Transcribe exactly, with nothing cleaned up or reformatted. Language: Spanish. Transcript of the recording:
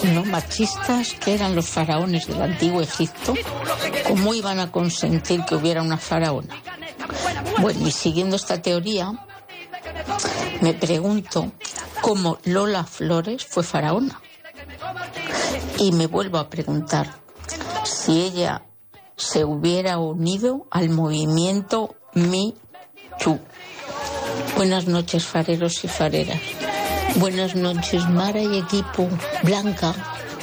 no machistas, que eran los faraones del antiguo Egipto, ¿cómo iban a consentir que hubiera una faraona? Bueno, y siguiendo esta teoría, me pregunto cómo Lola Flores fue faraona. Y me vuelvo a preguntar si ella se hubiera unido al movimiento Me Too. Buenas noches, fareros y fareras. Buenas noches, Mara y equipo. Blanca,